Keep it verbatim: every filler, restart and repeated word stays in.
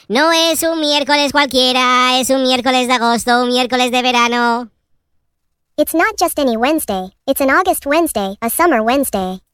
No es un miércoles cualquiera, es un miércoles de agosto, un miércoles de verano. It's not just any Wednesday, it's an August Wednesday, a summer Wednesday.